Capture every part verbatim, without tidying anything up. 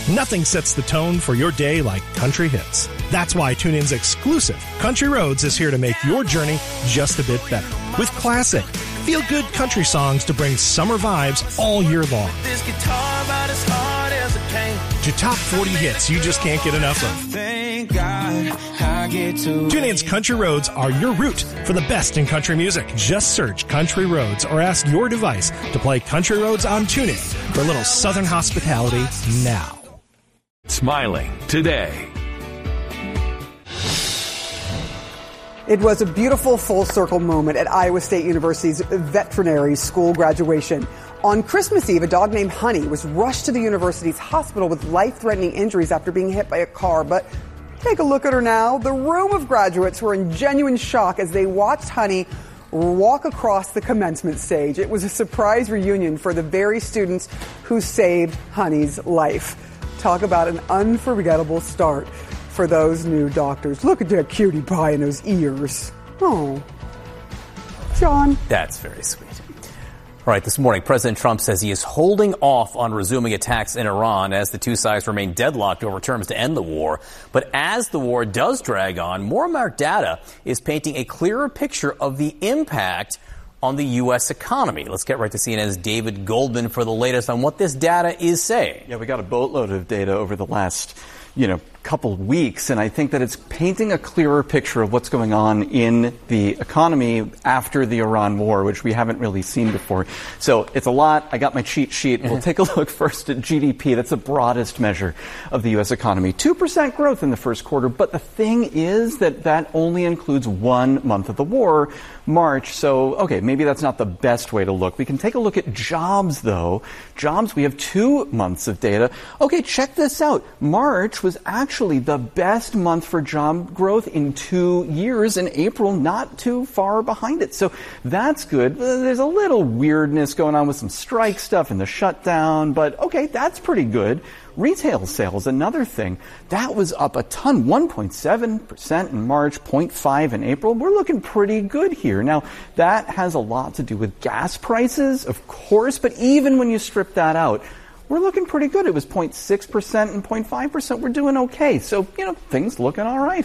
Nothing sets the tone for your day like country hits. That's why TuneIn's exclusive Country Roads is here to make your journey just a bit better. With classic, feel-good country songs to bring summer vibes all year long. To top forty hits you just can't get enough of. Thank God I get to TuneIn's Country Roads are your route for the best in country music. Just search Country Roads or ask your device to play Country Roads on TuneIn for a little Southern hospitality now. Smiling today. It was a beautiful full circle moment at Iowa State University's veterinary school graduation. On Christmas Eve, a dog named Honey was rushed to the university's hospital with life-threatening injuries after being hit by a car. But take a look at her now. The room of graduates were in genuine shock as they watched Honey walk across the commencement stage. It was a surprise reunion for the very students who saved Honey's life. Talk about an unforgettable start for those new doctors. Look at that cutie pie in those ears. Oh, John. That's very sweet. All right, this morning, President Trump says he is holding off on resuming attacks in Iran as the two sides remain deadlocked over terms to end the war. But as the war does drag on, more and more data is painting a clearer picture of the impact on the U S economy. Let's get right to C N N's David Goldman for the latest on what this data is saying. Yeah, we got a boatload of data over the last, you know, couple weeks, and I think that it's painting a clearer picture of what's going on in the economy after the Iran war, which we haven't really seen before. So it's a lot. I got my cheat sheet. We'll take a look first at G D P. That's the broadest measure of the U S economy. two percent growth in the first quarter, but the thing is that that only includes one month of the war, March. So, okay, maybe that's not the best way to look. We can take a look at jobs, though. Jobs, we have two months of data. Okay, check this out. March was actually the best month for job growth in two years, and April not too far behind it. So that's good. There's a little weirdness going on with some strike stuff and the shutdown, but okay, that's pretty good. Retail sales, another thing, that was up a ton, one point seven percent in March, zero point five in April. We're looking pretty good here. Now, that has a lot to do with gas prices, of course, but even when you strip that out, we're looking pretty good. It was zero point six percent and zero point five percent. We're doing okay. So, you know, things looking all right.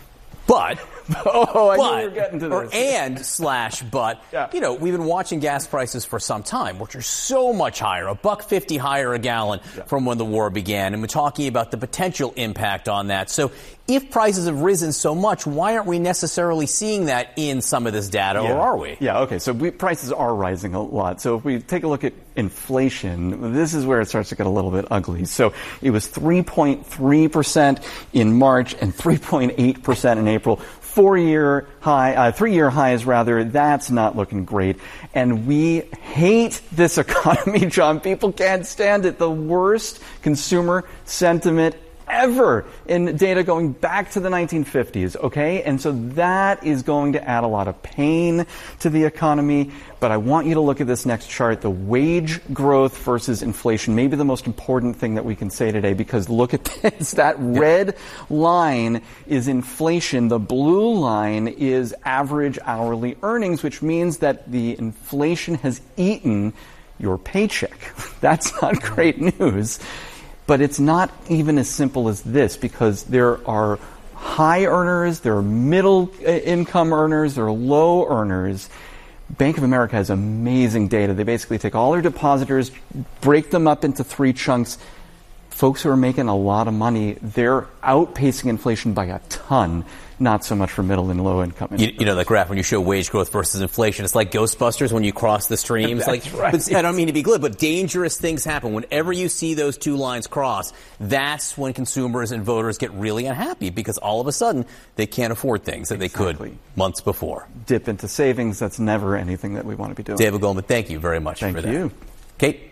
But, oh, I but, knew we were getting to this. Or and slash but, yeah. you know, we've been watching gas prices for some time, which are so much higher, a buck fifty higher a gallon yeah. from when the war began. And we're talking about the potential impact on that. So if prices have risen so much, why aren't we necessarily seeing that in some of this data, yeah. or are we? Yeah, okay, so we, prices are rising a lot. So if we take a look at inflation, this is where it starts to get a little bit ugly. So it was three point three percent in March and three point eight percent in April. Four-year high, uh, three-year highs rather, that's not looking great. And we hate this economy, John. People can't stand it. The worst consumer sentiment ever in data going back to the nineteen fifties, okay? And so that is going to add a lot of pain to the economy. But I want you to look at this next chart, the wage growth versus inflation, maybe the most important thing that we can say today, because look at this. That red line is inflation. The blue line is average hourly earnings, which means that the inflation has eaten your paycheck. That's not great news. But it's not even as simple as this, because there are high earners, there are middle income earners, there are low earners. Bank of America has amazing data. They basically take all their depositors, break them up into three chunks. Folks who are making a lot of money, they're outpacing inflation by a ton. Not so much for middle and low income. You, you know, the graph when you show wage growth versus inflation, it's like Ghostbusters when you cross the streams. That's like, right. But I don't mean to be glib, but dangerous things happen. Whenever you see those two lines cross, that's when consumers and voters get really unhappy, because all of a sudden they can't afford things that exactly. they could months before. Dip into savings. That's never anything that we want to be doing. David Goldman, thank you very much thank for that. Thank you. Kate?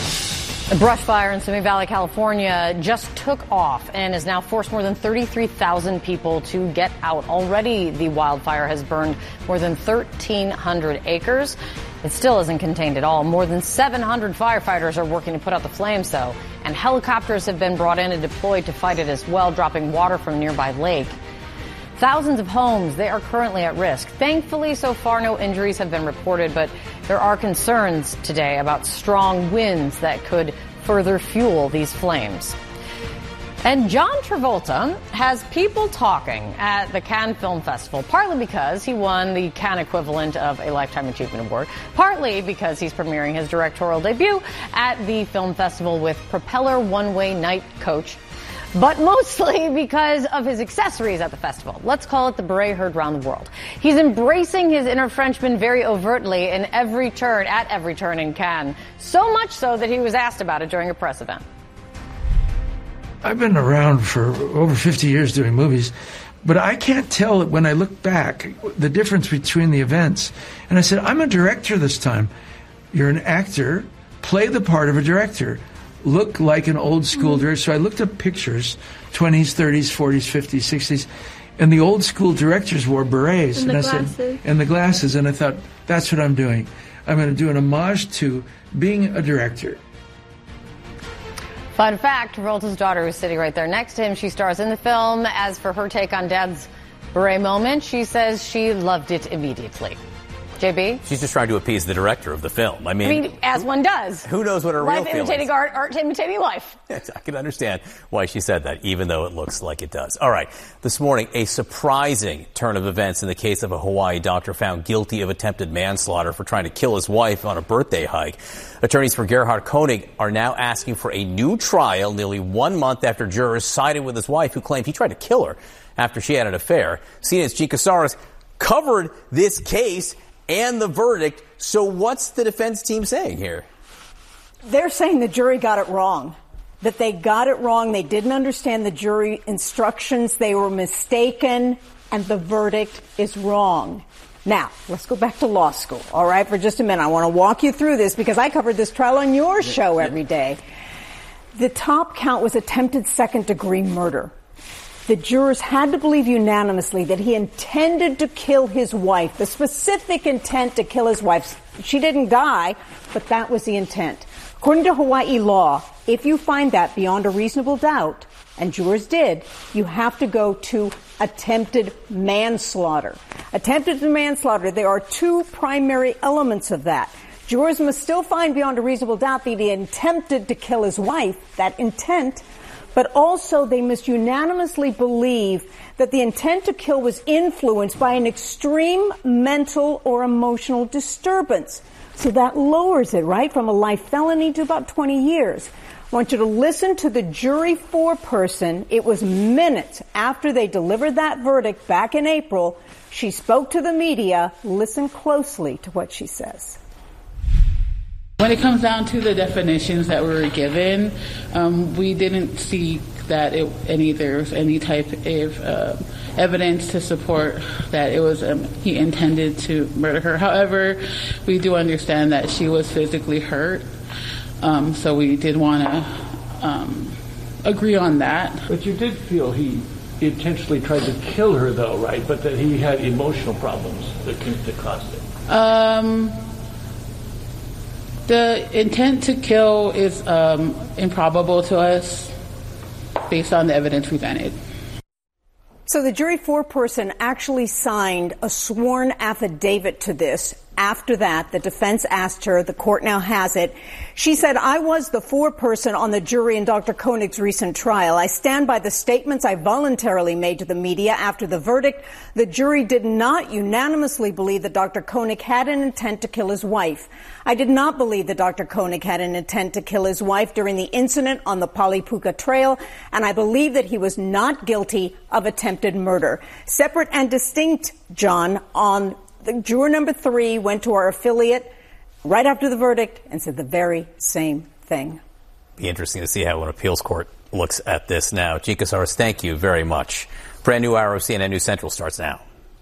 A brush fire in Simi Valley, California just took off and has now forced more than thirty-three thousand people to get out. Already, the wildfire has burned more than thirteen hundred acres. It still isn't contained at all. More than seven hundred firefighters are working to put out the flames, though, and helicopters have been brought in and deployed to fight it as well, dropping water from a nearby lake. Thousands of homes, they are currently at risk. Thankfully, so far, no injuries have been reported, but there are concerns today about strong winds that could further fuel these flames. And John Travolta has people talking at the Cannes Film Festival, partly because he won the Cannes equivalent of a Lifetime Achievement Award, partly because he's premiering his directorial debut at the film festival with Propeller One-Way Night Coach, but mostly because of his accessories at the festival. Let's call it the beret heard round the world. He's embracing his inner Frenchman very overtly in every turn, at every turn in Cannes, so much so that he was asked about it during a press event. I've been around for over fifty years doing movies, but I can't tell when I look back the difference between the events. And I said, I'm a director this time. You're an actor. Play the part of a director. Look like an old school director. So I looked up pictures, twenties, thirties, forties, fifties, sixties, and the old school directors wore berets. And, and the I glasses. said, and the glasses. And I thought, that's what I'm doing. I'm going to do an homage to being a director. Fun fact, Travolta's daughter, who's sitting right there next to him, she stars in the film. As for her take on Dad's beret moment, she says she loved it immediately. J B? She's just trying to appease the director of the film. I mean, I mean as one does. Who knows what her life real feelings? Life imitating art, art imitating life. Yes, I can understand why she said that, even though it looks like it does. All right. This morning, a surprising turn of events in the case of a Hawaii doctor found guilty of attempted manslaughter for trying to kill his wife on a birthday hike. Attorneys for Gerhard Koenig are now asking for a new trial nearly one month after jurors sided with his wife, who claimed he tried to kill her after she had an affair. C N N's Gene Casares covered this case and the verdict. So what's the defense team saying here? They're saying the jury got it wrong, that they got it wrong. They didn't understand the jury instructions. They were mistaken, and the verdict is wrong. Now, let's go back to law school, all right, for just a minute. I want to walk you through this because I covered this trial on your show every day. The top count was attempted second-degree murder. The jurors had to believe unanimously that he intended to kill his wife, the specific intent to kill his wife. She didn't die, but that was the intent. According to Hawaii law, if you find that beyond a reasonable doubt, and jurors did, you have to go to attempted manslaughter. Attempted manslaughter, there are two primary elements of that. Jurors must still find beyond a reasonable doubt that he attempted to kill his wife, that intent, but also they must unanimously believe that the intent to kill was influenced by an extreme mental or emotional disturbance. So that lowers it, right, from a life felony to about twenty years. I want you to listen to the jury foreperson. It was minutes after they delivered that verdict back in April. She spoke to the media. Listen closely to what she says. When it comes down to the definitions that we were given, um, we didn't see that it, any there was any type of uh, evidence to support that it was um, he intended to murder her. However, we do understand that she was physically hurt, um, so we did want to um, agree on that. But you did feel he intentionally tried to kill her, though, right? But that he had emotional problems that, that caused it. Um. The intent to kill is um, improbable to us based on the evidence presented. So the jury foreperson actually signed a sworn affidavit to this. After that, the defense asked her, the court now has it. She said, I was the foreperson on the jury in Doctor Koenig's recent trial. I stand by the statements I voluntarily made to the media after the verdict. The jury did not unanimously believe that Doctor Koenig had an intent to kill his wife. I did not believe that Doctor Koenig had an intent to kill his wife during the incident on the Palipuka Trail, and I believe that he was not guilty of attempted murder. Separate and distinct, John, on the juror number three went to our affiliate right after the verdict and said the very same thing. Be interesting to see how an appeals court looks at this now. Gene Casares, thank you very much. Brand new hour of C N N News Central starts now.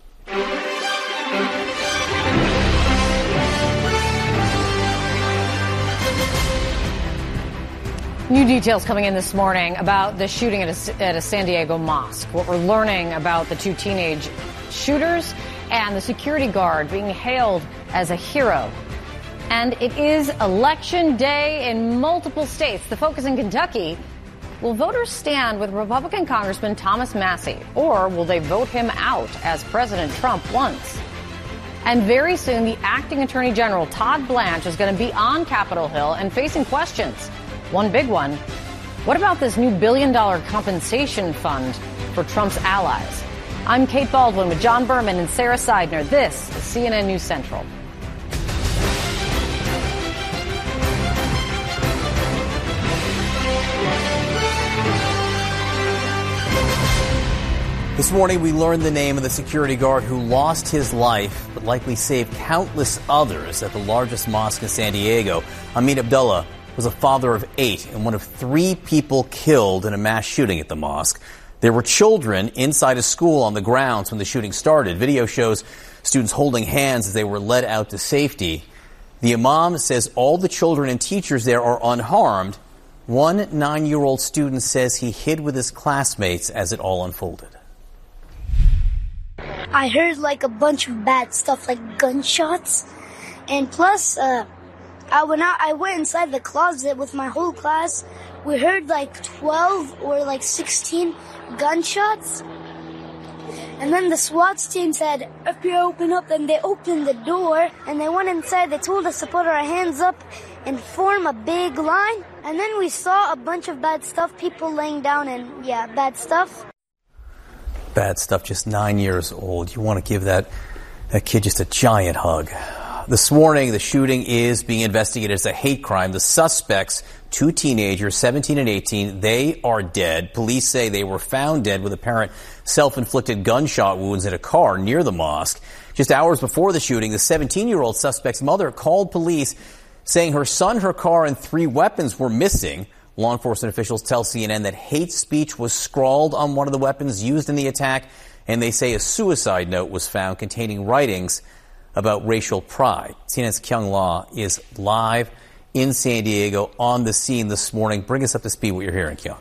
New details coming in this morning about the shooting at a, at a San Diego mosque. What we're learning about the two teenage shooters and the security guard being hailed as a hero. And it is election day in multiple states. The focus in Kentucky, will voters stand with Republican Congressman Thomas Massie, or will they vote him out as President Trump wants? And very soon, the acting Attorney General, Todd Blanche, is going to be on Capitol Hill and facing questions. One big one, What about this new billion-dollar compensation fund for Trump's allies? I'm Kate Baldwin with John Berman and Sarah Seidner. This is C N N News Central. This morning, we learned the name of the security guard who lost his life, but likely saved countless others at the largest mosque in San Diego. Amin Abdullah was a father of eight and one of three people killed in a mass shooting at the mosque. There were children inside a school on the grounds when the shooting started. Video shows students holding hands as they were led out to safety. The imam says all the children and teachers there are unharmed. One nine-year-old student says he hid with his classmates as it all unfolded. I heard like a bunch of bad stuff, like gunshots, and plus, uh, I went out. I went inside the closet with my whole class. We heard like twelve or like sixteen gunshots, and then the SWAT team said, "If you open up," and they opened the door and they went inside. They told us to put our hands up and form a big line, and then we saw a bunch of bad stuff, people laying down, and yeah, bad stuff. Bad stuff, just nine years old. You want to give that, that kid just a giant hug. This morning, the shooting is being investigated as a hate crime. The suspects, two teenagers, seventeen and eighteen, they are dead. Police say they were found dead with apparent self-inflicted gunshot wounds in a car near the mosque. Just hours before the shooting, the seventeen-year-old suspect's mother called police saying her son, her car, and three weapons were missing. Law enforcement officials tell C N N that hate speech was scrawled on one of the weapons used in the attack, and they say a suicide note was found containing writings about racial pride. C N N's Kyung La is live in San Diego on the scene this morning. Bring us up to speed what you're hearing, Kyung.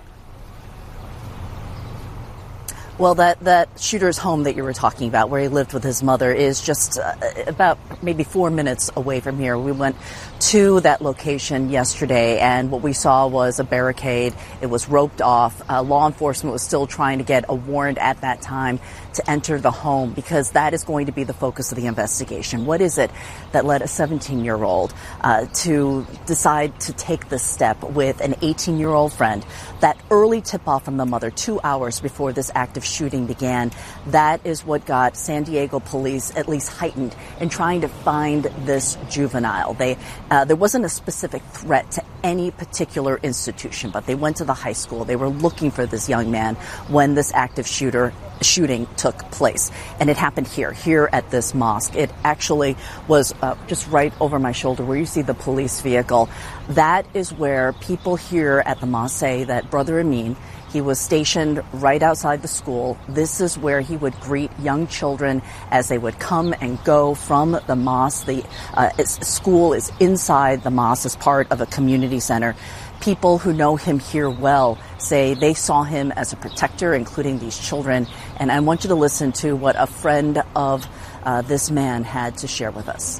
Well, that, that shooter's home that you were talking about, where he lived with his mother, is just uh, about maybe four minutes away from here. We went to that location yesterday, and what we saw was a barricade. It was roped off. Uh, law enforcement was still trying to get a warrant at that time to enter the home, because that is going to be the focus of the investigation. What is it that led a seventeen-year-old uh, to decide to take this step with an eighteen-year-old friend? That early tip-off from the mother, two hours before this active shooting began, that is what got San Diego police at least heightened in trying to find this juvenile. They, uh, there wasn't a specific threat to any particular institution, but they went to the high school. They were looking for this young man when this active shooter shooting took place. And it happened here, here at this mosque. It actually was uh, just right over my shoulder where you see the police vehicle. That is where people here at the mosque say that Brother Amin, he was stationed right outside the school. This is where he would greet young children as they would come and go from the mosque. The uh, school is inside the mosque as part of a community center. People who know him here well say they saw him as a protector, including these children. And I want you to listen to what a friend of uh, this man had to share with us.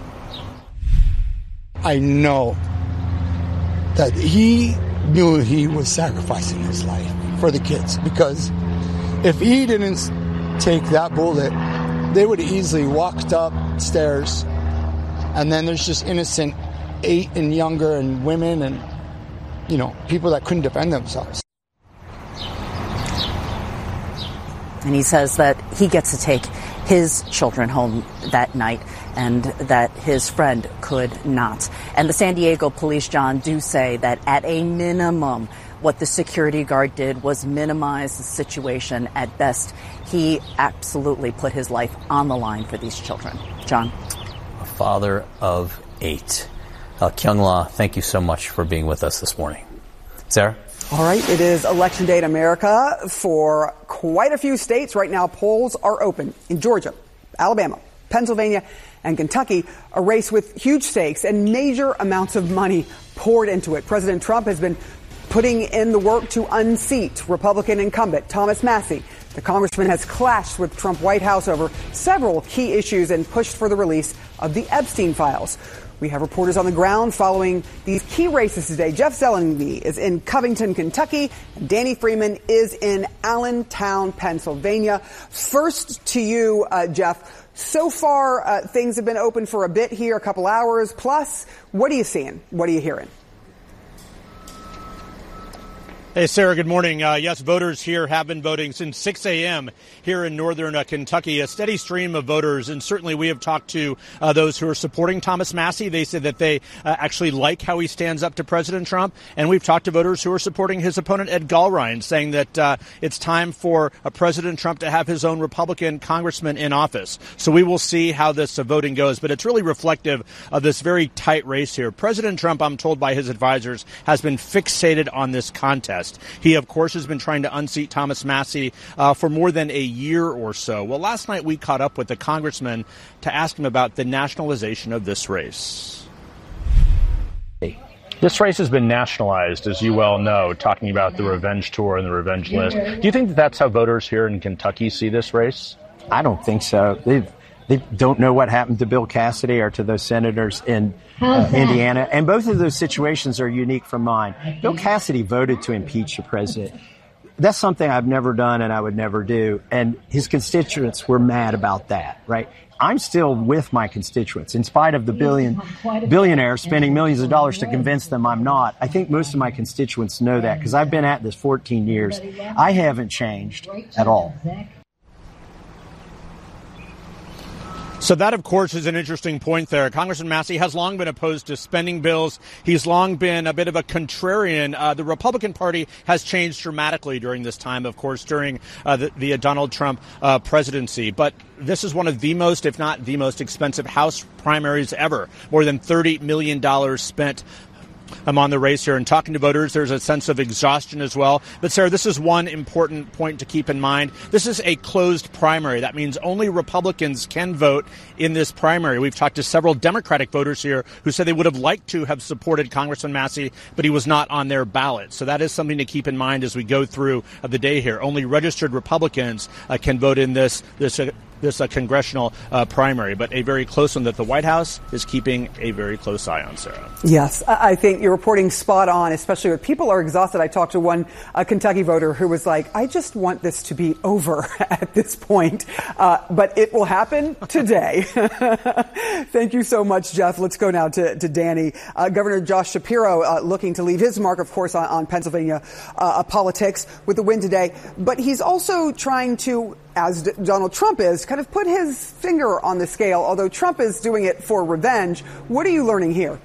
I know that he knew he was sacrificing his life for the kids, because if he didn't take that bullet, they would have easily walked upstairs, and then there's just innocent eight and younger and women and, you know, people that couldn't defend themselves. And he says that he gets to take his children home that night and that his friend could not. And the San Diego police, John, do say that at a minimum, what the security guard did was minimize the situation. At best, he absolutely put his life on the line for these children. John? A father of eight. Uh, Kyung La, thank you so much for being with us this morning. Sarah? All right, it is Election Day in America for quite a few states. Right now, polls are open in Georgia, Alabama, Pennsylvania, and Kentucky, a race with huge stakes and major amounts of money poured into it. President Trump has been putting in the work to unseat Republican incumbent Thomas Massie. The congressman has clashed with Trump White House over several key issues and pushed for the release of the Epstein files. We have reporters on the ground following these key races today. Jeff Zeleny is in Covington, Kentucky, and Danny Freeman is in Allentown, Pennsylvania. First to you, uh, Jeff. So far, uh, things have been open for a bit here, a couple hours plus. What are you seeing? What are you hearing? Hey, Sarah, good morning. Uh, yes, voters here have been voting since six a.m. here in northern uh, Kentucky, a steady stream of voters. And certainly we have talked to uh, those who are supporting Thomas Massie. They said that they uh, actually like how he stands up to President Trump. And we've talked to voters who are supporting his opponent, Ed Gallrein, saying that uh, it's time for uh, President Trump to have his own Republican congressman in office. So we will see how this uh, voting goes. But it's really reflective of this very tight race here. President Trump, I'm told by his advisors, has been fixated on this contest. He, of course, has been trying to unseat Thomas Massie uh, for more than a year or so. Well, last night we caught up with the congressman to ask him about the nationalization of this race. This race has been nationalized, as you well know, talking about the revenge tour and the revenge list. Do you think that that's how voters here in Kentucky see this race? I don't think so. They've, they don't know what happened to Bill Cassidy or to those senators in uh, Indiana. And both of those situations are unique from mine. Bill Cassidy voted to impeach the president. That's something I've never done and I would never do. And his constituents were mad about that, right? I'm still with my constituents. In spite of the billion billionaires spending millions of dollars to convince them I'm not, I think most of my constituents know that because I've been at this fourteen years. I haven't changed at all. So that, of course, is an interesting point there. Congressman Massie has long been opposed to spending bills. He's long been a bit of a contrarian. Uh, the Republican Party has changed dramatically during this time, of course, during uh, the, the Donald Trump uh, presidency. But this is one of the most, if not the most expensive House primaries ever. More than thirty million dollars spent. I'm on the race here and talking to voters. There's a sense of exhaustion as well. But, Sarah, this is one important point to keep in mind. This is a closed primary. That means only Republicans can vote in this primary. We've talked to several Democratic voters here who said they would have liked to have supported Congressman Massie, but he was not on their ballot. So that is something to keep in mind as we go through the day here. Only registered Republicans uh, can vote in this this uh, this uh, congressional uh, primary, but a very close one that the White House is keeping a very close eye on, Sarah. Yes, I think you're reporting spot on, especially when people are exhausted. I talked to one uh, Kentucky voter who was like, I just want this to be over at this point, uh, but it will happen today. Thank you so much, Jeff. Let's go now to, to Danny. Uh, Governor Josh Shapiro uh, looking to leave his mark, of course, on, on Pennsylvania uh, politics with the win today, but he's also trying to, as D- Donald Trump is, kind of put his finger on the scale, although Trump is doing it for revenge. What are you learning here?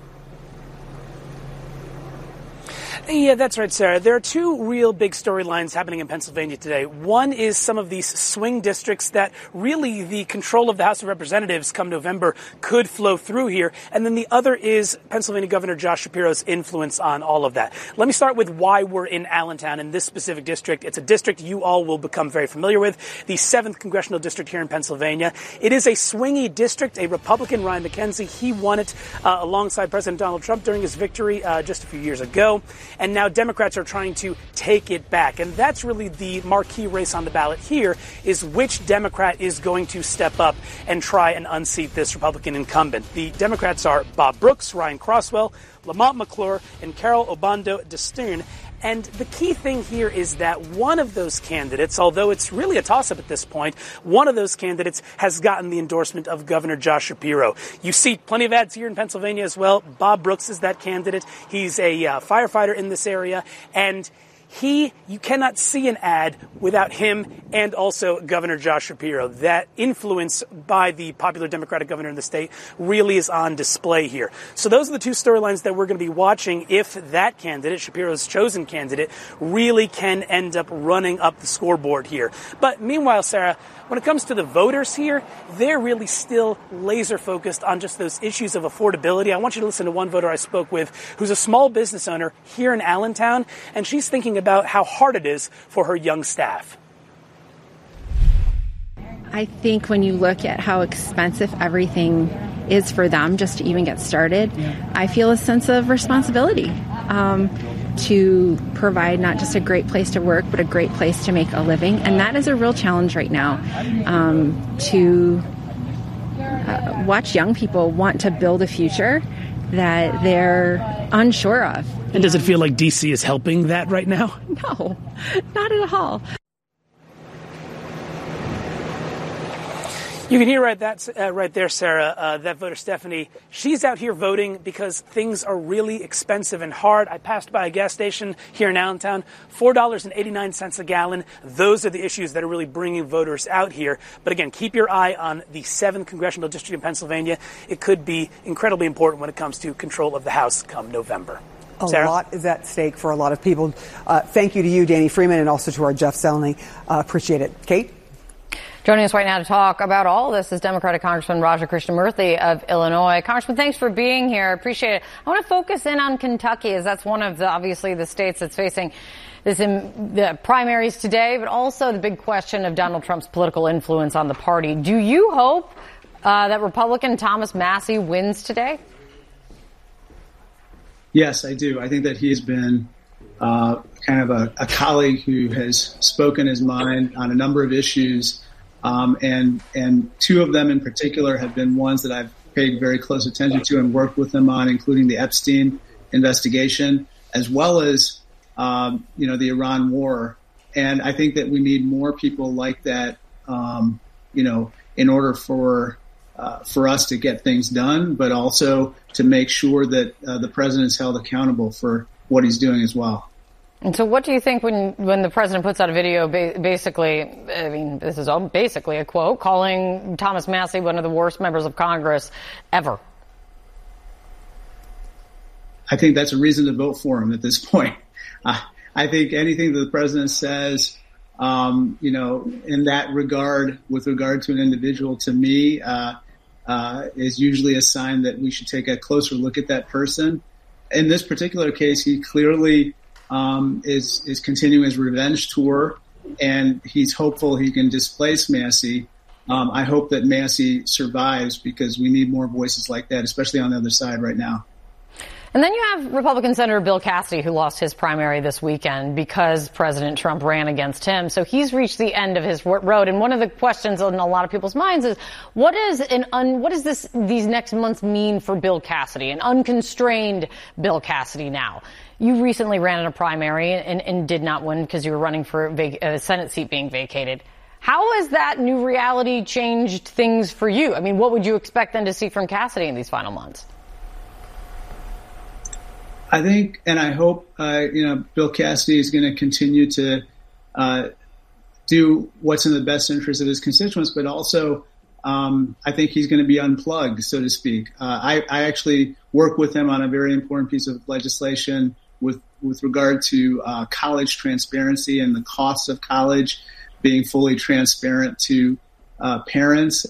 Yeah, that's right, Sarah. There are two real big storylines happening in Pennsylvania today. One is some of these swing districts that really the control of the House of Representatives come November could flow through here. And then the other is Pennsylvania Governor Josh Shapiro's influence on all of that. Let me start with why we're in Allentown in this specific district. It's a district you all will become very familiar with, the seventh congressional district here in Pennsylvania. It is a swingy district. A Republican, Ryan McKenzie, he won it uh, alongside President Donald Trump during his victory uh, just a few years ago. And now Democrats are trying to take it back. And that's really the marquee race on the ballot here, is which Democrat is going to step up and try and unseat this Republican incumbent. The Democrats are Bob Brooks, Ryan Crosswell, Lamont McClure, and Carol Obando DeStern. And the key thing here is that one of those candidates, although it's really a toss-up at this point, one of those candidates has gotten the endorsement of Governor Josh Shapiro. You see plenty of ads here in Pennsylvania as well. Bob Brooks is that candidate. He's a uh, firefighter in this area, and He, you cannot see an ad without him and also Governor Josh Shapiro. That influence by the popular Democratic governor in the state really is on display here. So those are the two storylines that we're going to be watching if that candidate, Shapiro's chosen candidate, really can end up running up the scoreboard here. But meanwhile, Sarah, when it comes to the voters here, they're really still laser focused on just those issues of affordability. I want you to listen to one voter I spoke with who's a small business owner here in Allentown, and she's thinking about how hard it is for her young staff. I think when you look at how expensive everything is for them just to even get started, I feel a sense of responsibility um, to provide not just a great place to work, but a great place to make a living. And that is a real challenge right now, um, to uh, watch young people want to build a future that they're unsure of. And does it feel like D C is helping that right now? No, not at all. You can hear right that uh, right there, Sarah. Uh, that voter Stephanie, she's out here voting because things are really expensive and hard. I passed by a gas station here in Allentown, four dollars and eighty-nine cents a gallon. Those are the issues that are really bringing voters out here. But again, keep your eye on the seventh congressional district in Pennsylvania. It could be incredibly important when it comes to control of the House come November. A Sarah? lot is at stake for a lot of people. Uh, thank you to you, Danny Freeman, and also to our Jeff Selny. Uh, appreciate it. Kate? Joining us right now to talk about all this is Democratic Congressman Raja Krishnamoorthi of Illinois. Congressman, thanks for being here. Appreciate it. I want to focus in on Kentucky, as that's one of the, obviously, the states that's facing this in the primaries today, but also the big question of Donald Trump's political influence on the party. Do you hope uh, that Republican Thomas Massie wins today? Yes, I do. I think that he's been uh, kind of a, a colleague who has spoken his mind on a number of issues. Um, and and two of them in particular have been ones that I've paid very close attention to and worked with them on, including the Epstein investigation, as well as, um, you know, the Iran war. And I think that we need more people like that, um, you know, in order for uh, for us to get things done, but also to make sure that uh, the president is held accountable for what he's doing as well. And so what do you think when, when the president puts out a video, basically, I mean, this is all basically a quote, calling Thomas Massie one of the worst members of Congress ever? I think that's a reason to vote for him at this point. Uh, I think anything that the president says, um, you know, in that regard, with regard to an individual, to me, uh, uh, is usually a sign that we should take a closer look at that person. In this particular case, he clearly Um, is, is continuing his revenge tour, and he's hopeful he can displace Massie. Um, I hope that Massie survives because we need more voices like that, especially on the other side right now. And then you have Republican Senator Bill Cassidy, who lost his primary this weekend because President Trump ran against him. So he's reached the end of his road. And one of the questions on a lot of people's minds is, what is an un, what does this these next months mean for Bill Cassidy, an unconstrained Bill Cassidy now? You recently ran in a primary and, and did not win because you were running for a, vac- a Senate seat being vacated. How has that new reality changed things for you? I mean, what would you expect then to see from Cassidy in these final months? I think, and I hope, uh, you know, Bill Cassidy is going to continue to uh, do what's in the best interest of his constituents, but also um, I think he's going to be unplugged, so to speak. Uh, I, I actually work with him on a very important piece of legislation with with regard to uh, college transparency and the costs of college being fully transparent to uh, parents.